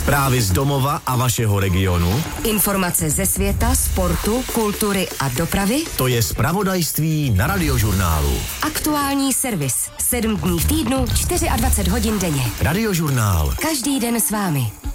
Zprávy z domova a vašeho regionu. Informace ze světa, sportu, kultury a dopravy. To je zpravodajství na Radiožurnálu. Aktuální servis. 7 dní v týdnu, 24 hodin denně. Radiožurnál. Každý den s vámi.